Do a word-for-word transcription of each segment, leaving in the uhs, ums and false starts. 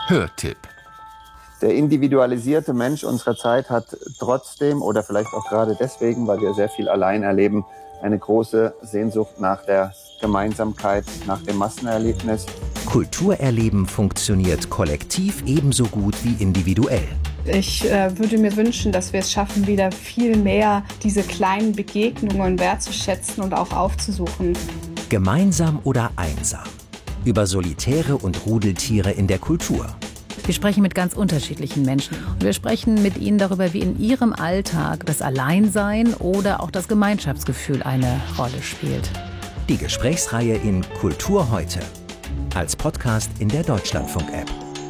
Hörtipp. Der individualisierte Mensch unserer Zeit hat trotzdem oder vielleicht auch gerade deswegen, weil wir sehr viel allein erleben, eine große Sehnsucht nach der Gemeinsamkeit, nach dem Massenerlebnis. Kulturerleben funktioniert kollektiv ebenso gut wie individuell. Ich äh, würde mir wünschen, dass wir es schaffen, wieder viel mehr diese kleinen Begegnungen wertzuschätzen und auch aufzusuchen. Gemeinsam oder einsam. Über Solitäre und Rudeltiere in der Kultur. Wir sprechen mit ganz unterschiedlichen Menschen. Und wir sprechen mit ihnen darüber, wie in ihrem Alltag das Alleinsein oder auch das Gemeinschaftsgefühl eine Rolle spielt. Die Gesprächsreihe in Kultur heute. Als Podcast in der Deutschlandfunk-App.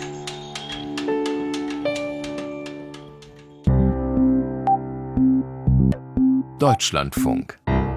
Deutschlandfunk.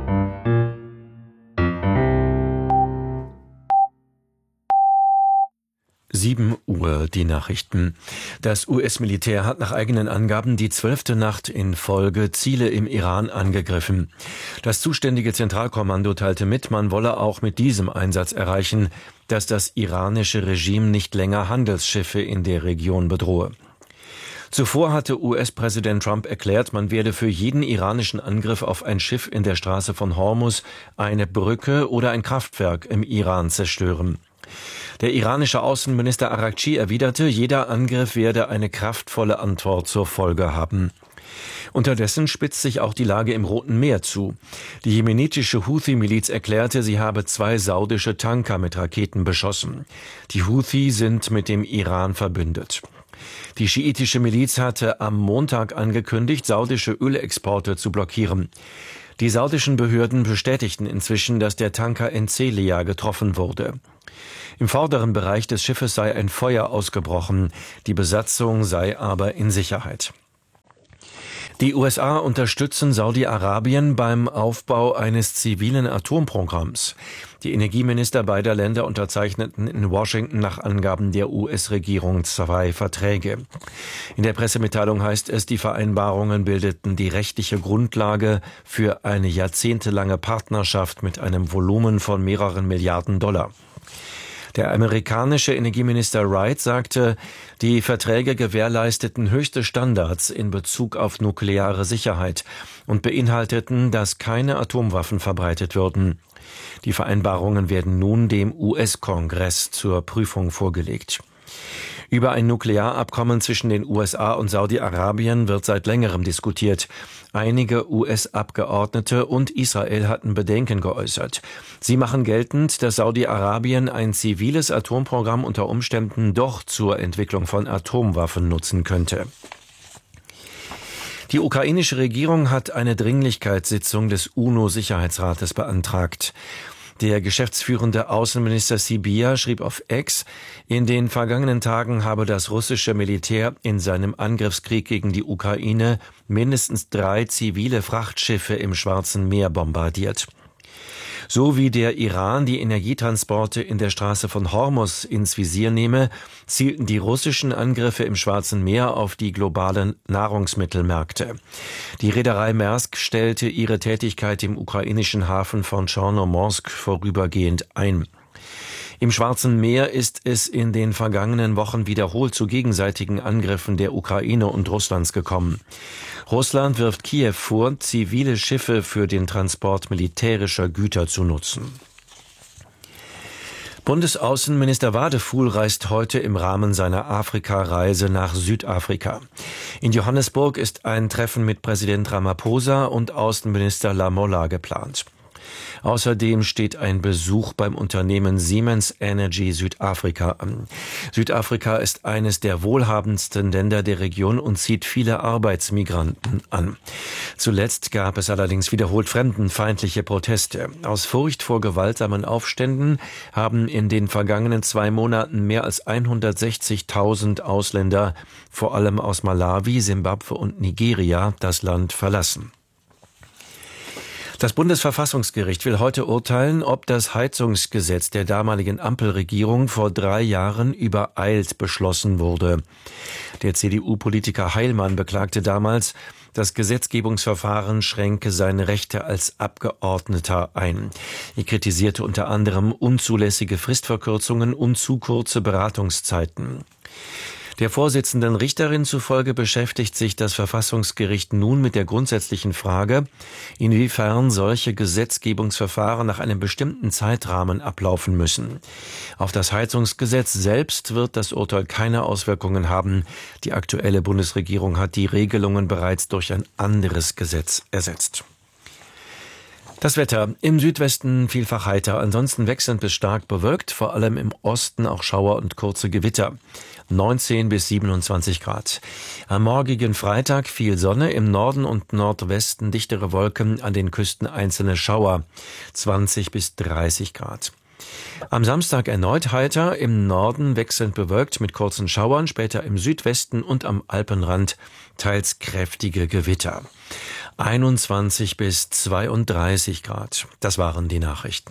sieben Uhr, die Nachrichten. Das U S-Militär hat nach eigenen Angaben die zwölfte Nacht in Folge Ziele im Iran angegriffen. Das zuständige Zentralkommando teilte mit, man wolle auch mit diesem Einsatz erreichen, dass das iranische Regime nicht länger Handelsschiffe in der Region bedrohe. Zuvor hatte U S-Präsident Trump erklärt, man werde für jeden iranischen Angriff auf ein Schiff in der Straße von Hormuz eine Brücke oder ein Kraftwerk im Iran zerstören. Der iranische Außenminister Araghchi erwiderte, jeder Angriff werde eine kraftvolle Antwort zur Folge haben. Unterdessen spitzt sich auch die Lage im Roten Meer zu. Die jemenitische Houthi-Miliz erklärte, sie habe zwei saudische Tanker mit Raketen beschossen. Die Houthi sind mit dem Iran verbündet. Die schiitische Miliz hatte am Montag angekündigt, saudische Ölexporte zu blockieren. Die saudischen Behörden bestätigten inzwischen, dass der Tanker in Celia getroffen wurde. Im vorderen Bereich des Schiffes sei ein Feuer ausgebrochen, die Besatzung sei aber in Sicherheit. Die U S A unterstützen Saudi-Arabien beim Aufbau eines zivilen Atomprogramms. Die Energieminister beider Länder unterzeichneten in Washington nach Angaben der U S-Regierung zwei Verträge. In der Pressemitteilung heißt es, die Vereinbarungen bildeten die rechtliche Grundlage für eine jahrzehntelange Partnerschaft mit einem Volumen von mehreren Milliarden Dollar. Der amerikanische Energieminister Wright sagte, die Verträge gewährleisteten höchste Standards in Bezug auf nukleare Sicherheit und beinhalteten, dass keine Atomwaffen verbreitet würden. Die Vereinbarungen werden nun dem U S-Kongress zur Prüfung vorgelegt. Über ein Nuklearabkommen zwischen den U S A und Saudi-Arabien wird seit längerem diskutiert. Einige U S-Abgeordnete und Israel hatten Bedenken geäußert. Sie machen geltend, dass Saudi-Arabien ein ziviles Atomprogramm unter Umständen doch zur Entwicklung von Atomwaffen nutzen könnte. Die ukrainische Regierung hat eine Dringlichkeitssitzung des UNO-Sicherheitsrates beantragt. Der geschäftsführende Außenminister Sybiha schrieb auf X, in den vergangenen Tagen habe das russische Militär in seinem Angriffskrieg gegen die Ukraine mindestens drei zivile Frachtschiffe im Schwarzen Meer bombardiert. So wie der Iran die Energietransporte in der Straße von Hormuz ins Visier nehme, zielten die russischen Angriffe im Schwarzen Meer auf die globalen Nahrungsmittelmärkte. Die Reederei Maersk stellte ihre Tätigkeit im ukrainischen Hafen von Tschornomorsk vorübergehend ein. Im Schwarzen Meer ist es in den vergangenen Wochen wiederholt zu gegenseitigen Angriffen der Ukraine und Russlands gekommen. Russland wirft Kiew vor, zivile Schiffe für den Transport militärischer Güter zu nutzen. Bundesaußenminister Wadefuhl reist heute im Rahmen seiner Afrika-Reise nach Südafrika. In Johannesburg ist ein Treffen mit Präsident Ramaphosa und Außenminister Lamola geplant. Außerdem steht ein Besuch beim Unternehmen Siemens Energy Südafrika an. Südafrika ist eines der wohlhabendsten Länder der Region und zieht viele Arbeitsmigranten an. Zuletzt gab es allerdings wiederholt fremdenfeindliche Proteste. Aus Furcht vor gewaltsamen Aufständen haben in den vergangenen zwei Monaten mehr als hundertsechzigtausend Ausländer, vor allem aus Malawi, Simbabwe und Nigeria, das Land verlassen. Das Bundesverfassungsgericht will heute urteilen, ob das Heizungsgesetz der damaligen Ampelregierung vor drei Jahren übereilt beschlossen wurde. Der C D U-Politiker Heilmann beklagte damals, das Gesetzgebungsverfahren schränke seine Rechte als Abgeordneter ein. Er kritisierte unter anderem unzulässige Fristverkürzungen und zu kurze Beratungszeiten. Der Vorsitzenden Richterin zufolge beschäftigt sich das Verfassungsgericht nun mit der grundsätzlichen Frage, inwiefern solche Gesetzgebungsverfahren nach einem bestimmten Zeitrahmen ablaufen müssen. Auf das Heizungsgesetz selbst wird das Urteil keine Auswirkungen haben. Die aktuelle Bundesregierung hat die Regelungen bereits durch ein anderes Gesetz ersetzt. Das Wetter im Südwesten vielfach heiter, ansonsten wechselnd bis stark bewölkt, vor allem im Osten auch Schauer und kurze Gewitter. neunzehn bis siebenundzwanzig Grad. Am morgigen Freitag viel Sonne, im Norden und Nordwesten dichtere Wolken, an den Küsten einzelne Schauer, zwanzig bis dreißig Grad. Am Samstag erneut heiter, im Norden wechselnd bewölkt mit kurzen Schauern, später im Südwesten und am Alpenrand teils kräftige Gewitter. einundzwanzig bis zweiunddreißig Grad. Das waren die Nachrichten.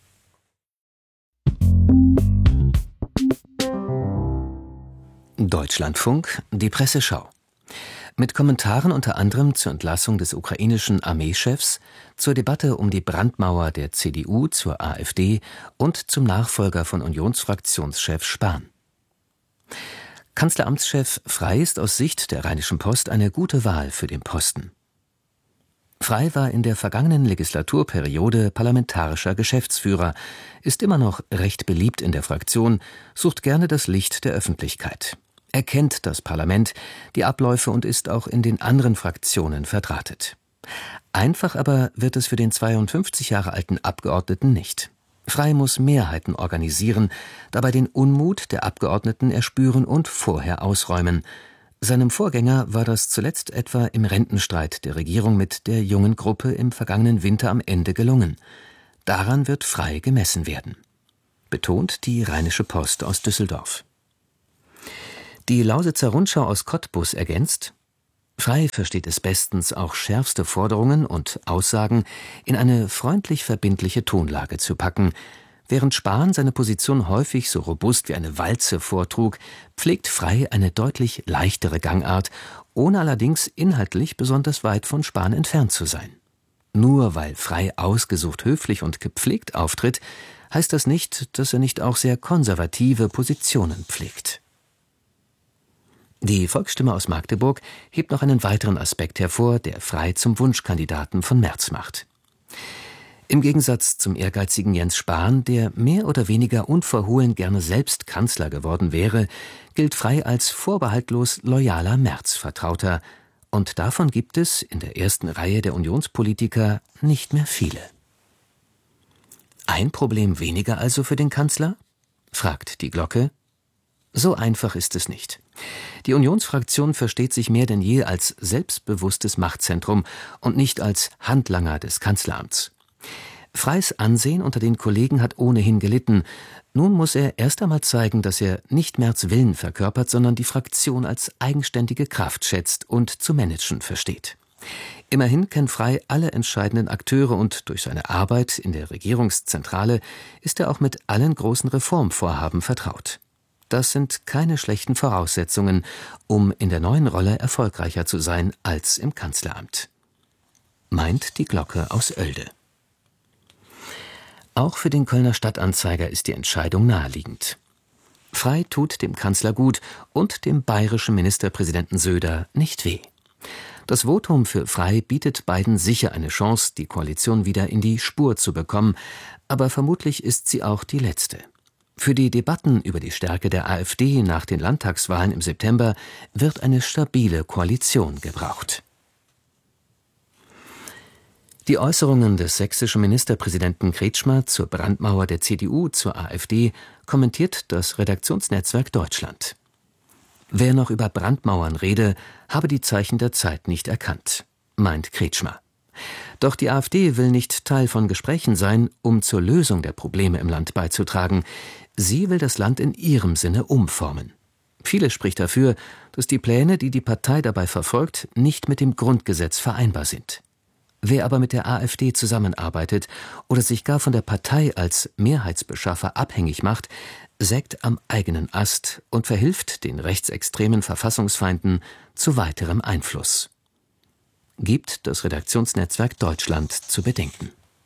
Deutschlandfunk, die Presseschau. Mit Kommentaren unter anderem zur Entlassung des ukrainischen Armeechefs, zur Debatte um die Brandmauer der C D U zur AfD und zum Nachfolger von Unionsfraktionschef Spahn. Kanzleramtschef Frey ist aus Sicht der Rheinischen Post eine gute Wahl für den Posten. Frey war in der vergangenen Legislaturperiode parlamentarischer Geschäftsführer, ist immer noch recht beliebt in der Fraktion, sucht gerne das Licht der Öffentlichkeit. Er kennt das Parlament, die Abläufe und ist auch in den anderen Fraktionen verdrahtet. Einfach aber wird es für den zweiundfünfzig Jahre alten Abgeordneten nicht. Frey muss Mehrheiten organisieren, dabei den Unmut der Abgeordneten erspüren und vorher ausräumen. Seinem Vorgänger war das zuletzt etwa im Rentenstreit der Regierung mit der jungen Gruppe im vergangenen Winter am Ende gelungen. Daran wird Frey gemessen werden, betont die Rheinische Post aus Düsseldorf. Die Lausitzer Rundschau aus Cottbus ergänzt: Frey versteht es bestens, auch schärfste Forderungen und Aussagen in eine freundlich verbindliche Tonlage zu packen. Während Spahn seine Position häufig so robust wie eine Walze vortrug, pflegt Frey eine deutlich leichtere Gangart, ohne allerdings inhaltlich besonders weit von Spahn entfernt zu sein. Nur weil Frey ausgesucht höflich und gepflegt auftritt, heißt das nicht, dass er nicht auch sehr konservative Positionen pflegt. Die Volksstimme aus Magdeburg hebt noch einen weiteren Aspekt hervor, der Frey zum Wunschkandidaten von Merz macht. Im Gegensatz zum ehrgeizigen Jens Spahn, der mehr oder weniger unverhohlen gerne selbst Kanzler geworden wäre, gilt Frey als vorbehaltlos loyaler Merz-Vertrauter. Und davon gibt es in der ersten Reihe der Unionspolitiker nicht mehr viele. Ein Problem weniger also für den Kanzler? Fragt die Glocke. So einfach ist es nicht. Die Unionsfraktion versteht sich mehr denn je als selbstbewusstes Machtzentrum und nicht als Handlanger des Kanzleramts. Freys Ansehen unter den Kollegen hat ohnehin gelitten. Nun muss er erst einmal zeigen, dass er nicht Merz' Willen verkörpert, sondern die Fraktion als eigenständige Kraft schätzt und zu managen versteht. Immerhin kennt Frey alle entscheidenden Akteure und durch seine Arbeit in der Regierungszentrale ist er auch mit allen großen Reformvorhaben vertraut. Das sind keine schlechten Voraussetzungen, um in der neuen Rolle erfolgreicher zu sein als im Kanzleramt. Meint die Glocke aus Oelde. Auch für den Kölner Stadtanzeiger ist die Entscheidung naheliegend. Frey tut dem Kanzler gut und dem bayerischen Ministerpräsidenten Söder nicht weh. Das Votum für Frey bietet beiden sicher eine Chance, die Koalition wieder in die Spur zu bekommen, aber vermutlich ist sie auch die letzte. Für die Debatten über die Stärke der AfD nach den Landtagswahlen im September wird eine stabile Koalition gebraucht. Die Äußerungen des sächsischen Ministerpräsidenten Kretschmer zur Brandmauer der C D U zur AfD kommentiert das Redaktionsnetzwerk Deutschland. Wer noch über Brandmauern rede, habe die Zeichen der Zeit nicht erkannt, meint Kretschmer. Doch die AfD will nicht Teil von Gesprächen sein, um zur Lösung der Probleme im Land beizutragen. Sie will das Land in ihrem Sinne umformen. Vieles spricht dafür, dass die Pläne, die die Partei dabei verfolgt, nicht mit dem Grundgesetz vereinbar sind. Wer aber mit der AfD zusammenarbeitet oder sich gar von der Partei als Mehrheitsbeschaffer abhängig macht, sägt am eigenen Ast und verhilft den rechtsextremen Verfassungsfeinden zu weiterem Einfluss. gibt das Redaktionsnetzwerk Deutschland zu bedenken.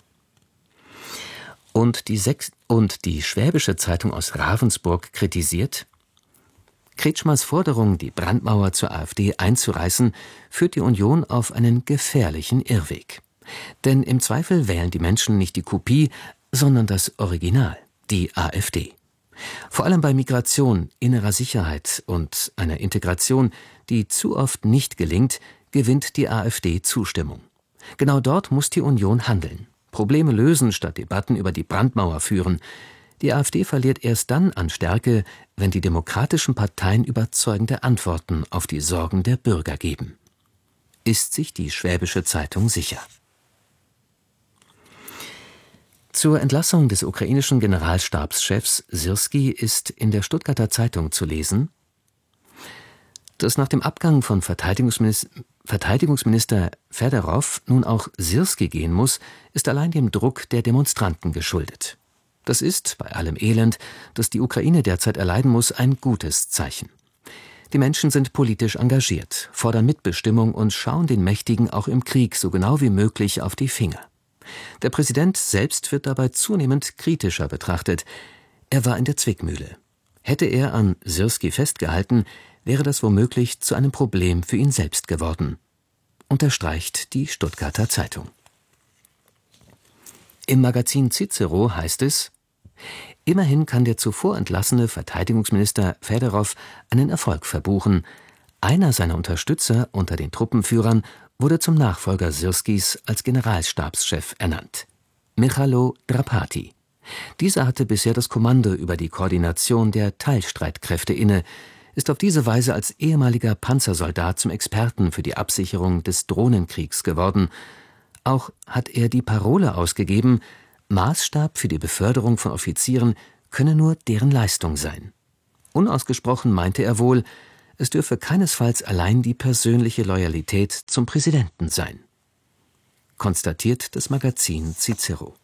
Und die, Sechs- und die Schwäbische Zeitung aus Ravensburg kritisiert: Kretschmers Forderung, die Brandmauer zur AfD einzureißen, führt die Union auf einen gefährlichen Irrweg. Denn im Zweifel wählen die Menschen nicht die Kopie, sondern das Original, die AfD. Vor allem bei Migration, innerer Sicherheit und einer Integration, die zu oft nicht gelingt, gewinnt die AfD Zustimmung. Genau dort muss die Union handeln. Probleme lösen statt Debatten über die Brandmauer führen. Die AfD verliert erst dann an Stärke, wenn die demokratischen Parteien überzeugende Antworten auf die Sorgen der Bürger geben. Ist sich die Schwäbische Zeitung sicher? Zur Entlassung des ukrainischen Generalstabschefs Syrski ist in der Stuttgarter Zeitung zu lesen: Dass nach dem Abgang von Verteidigungsminister, Verteidigungsminister Federow nun auch Syrski gehen muss, ist allein dem Druck der Demonstranten geschuldet. Das ist, bei allem Elend, das die Ukraine derzeit erleiden muss, ein gutes Zeichen. Die Menschen sind politisch engagiert, fordern Mitbestimmung und schauen den Mächtigen auch im Krieg so genau wie möglich auf die Finger. Der Präsident selbst wird dabei zunehmend kritischer betrachtet. Er war in der Zwickmühle. Hätte er an Syrski festgehalten, wäre das womöglich zu einem Problem für ihn selbst geworden, unterstreicht die Stuttgarter Zeitung. Im Magazin Cicero heißt es: Immerhin kann der zuvor entlassene Verteidigungsminister Federow einen Erfolg verbuchen. Einer seiner Unterstützer unter den Truppenführern wurde zum Nachfolger Syrskis als Generalstabschef ernannt: Michalo Drapati. Dieser hatte bisher das Kommando über die Koordination der Teilstreitkräfte inne, ist auf diese Weise als ehemaliger Panzersoldat zum Experten für die Absicherung des Drohnenkriegs geworden. Auch hat er die Parole ausgegeben, Maßstab für die Beförderung von Offizieren könne nur deren Leistung sein. Unausgesprochen meinte er wohl, es dürfe keinesfalls allein die persönliche Loyalität zum Präsidenten sein, konstatiert das Magazin Cicero.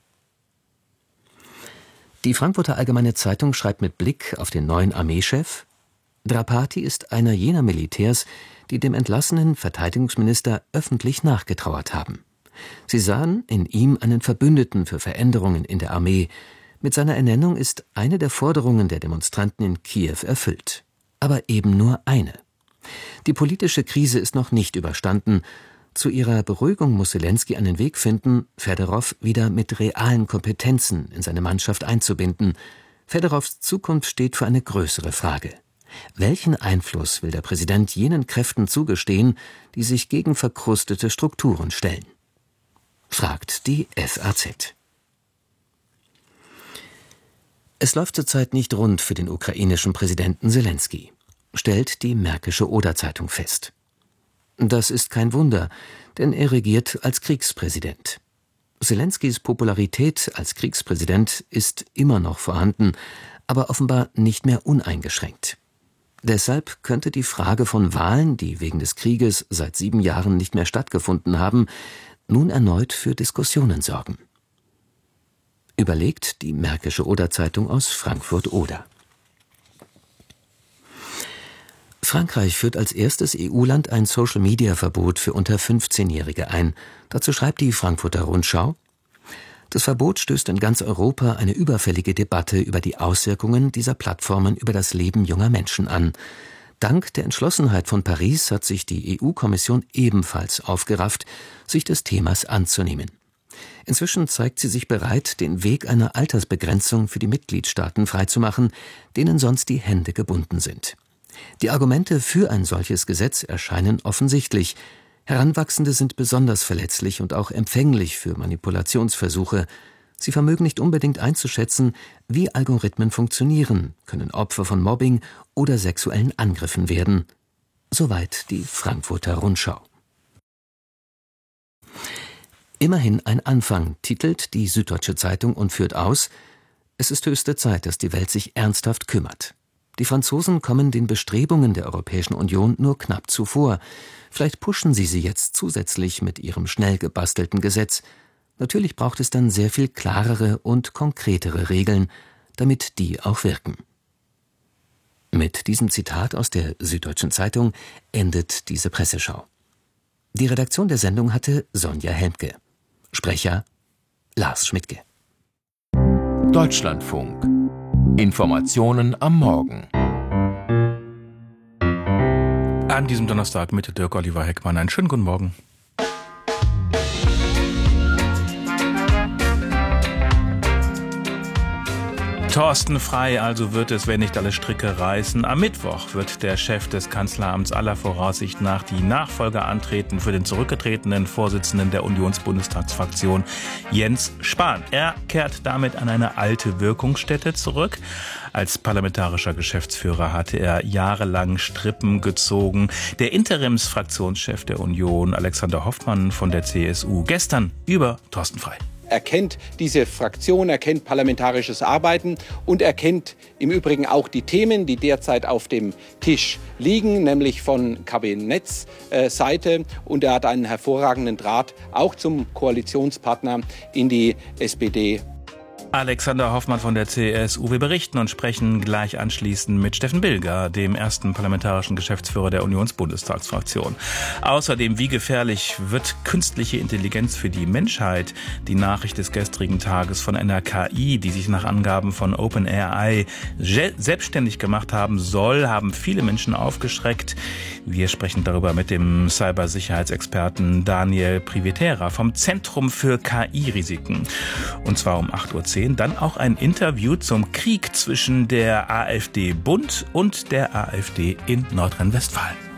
Die Frankfurter Allgemeine Zeitung schreibt mit Blick auf den neuen Armeechef: Drapati ist einer jener Militärs, die dem entlassenen Verteidigungsminister öffentlich nachgetrauert haben. Sie sahen in ihm einen Verbündeten für Veränderungen in der Armee. Mit seiner Ernennung ist eine der Forderungen der Demonstranten in Kiew erfüllt. Aber eben nur eine. Die politische Krise ist noch nicht überstanden. Zu ihrer Beruhigung muss Selenskyj einen Weg finden, Federow wieder mit realen Kompetenzen in seine Mannschaft einzubinden. Federows Zukunft steht für eine größere Frage. Welchen Einfluss will der Präsident jenen Kräften zugestehen, die sich gegen verkrustete Strukturen stellen? Fragt die F A Z. Es läuft zurzeit nicht rund für den ukrainischen Präsidenten Selenskyj, stellt die Märkische Oder-Zeitung fest. Das ist kein Wunder, denn er regiert als Kriegspräsident. Selenskys Popularität als Kriegspräsident ist immer noch vorhanden, aber offenbar nicht mehr uneingeschränkt. Deshalb könnte die Frage von Wahlen, die wegen des Krieges seit sieben Jahren nicht mehr stattgefunden haben, nun erneut für Diskussionen sorgen. Überlegt die Märkische Oder-Zeitung aus Frankfurt-Oder. Frankreich führt als erstes E U-Land ein Social-Media-Verbot für unter fünfzehnjährige ein. Dazu schreibt die Frankfurter Rundschau: Das Verbot stößt in ganz Europa eine überfällige Debatte über die Auswirkungen dieser Plattformen über das Leben junger Menschen an. Dank der Entschlossenheit von Paris hat sich die E U-Kommission ebenfalls aufgerafft, sich des Themas anzunehmen. Inzwischen zeigt sie sich bereit, den Weg einer Altersbegrenzung für die Mitgliedstaaten freizumachen, denen sonst die Hände gebunden sind. Die Argumente für ein solches Gesetz erscheinen offensichtlich. Heranwachsende sind besonders verletzlich und auch empfänglich für Manipulationsversuche. Sie vermögen nicht unbedingt einzuschätzen, wie Algorithmen funktionieren, können Opfer von Mobbing oder sexuellen Angriffen werden. Soweit die Frankfurter Rundschau. Immerhin ein Anfang, titelt die Süddeutsche Zeitung und führt aus: Es ist höchste Zeit, dass die Welt sich ernsthaft kümmert. Die Franzosen kommen den Bestrebungen der Europäischen Union nur knapp zuvor. Vielleicht pushen sie sie jetzt zusätzlich mit ihrem schnell gebastelten Gesetz. Natürlich braucht es dann sehr viel klarere und konkretere Regeln, damit die auch wirken. Mit diesem Zitat aus der Süddeutschen Zeitung endet diese Presseschau. Die Redaktion der Sendung hatte Sonja Helmke. Sprecher Lars Schmidtke. Deutschlandfunk. Informationen am Morgen. An diesem Donnerstag mit Dirk Oliver Heckmann. Einen schönen guten Morgen. Thorsten Frey also wird es, wenn nicht alle Stricke reißen. Am Mittwoch wird der Chef des Kanzleramts aller Voraussicht nach die Nachfolge antreten für den zurückgetretenen Vorsitzenden der Unionsbundestagsfraktion Jens Spahn. Er kehrt damit an eine alte Wirkungsstätte zurück. Als parlamentarischer Geschäftsführer hatte er jahrelang Strippen gezogen. Der Interimsfraktionschef der Union, Alexander Hoffmann von der C S U, gestern über Thorsten Frey. Er kennt diese Fraktion, er kennt parlamentarisches Arbeiten und er kennt im Übrigen auch die Themen, die derzeit auf dem Tisch liegen, nämlich von Kabinettsseite. Und er hat einen hervorragenden Draht auch zum Koalitionspartner in die S P D. Alexander Hoffmann von der C S U. Wir berichten und sprechen gleich anschließend mit Steffen Bilger, dem ersten parlamentarischen Geschäftsführer der Unionsbundestagsfraktion. Außerdem, wie gefährlich wird künstliche Intelligenz für die Menschheit? Die Nachricht des gestrigen Tages von einer K I, die sich nach Angaben von OpenAI selbstständig gemacht haben soll, haben viele Menschen aufgeschreckt. Wir sprechen darüber mit dem Cybersicherheitsexperten Daniel Privitera vom Zentrum für K I-Risiken. Und zwar um acht Uhr zehn. Dann auch ein Interview zum Krieg zwischen der AfD Bund und der AfD in Nordrhein-Westfalen.